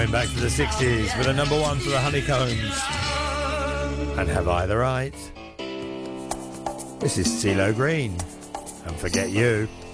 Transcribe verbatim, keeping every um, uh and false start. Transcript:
Going back to the sixties with a number one for the Honeycombs. And Have I the Right? This is CeeLo Green and Forget You.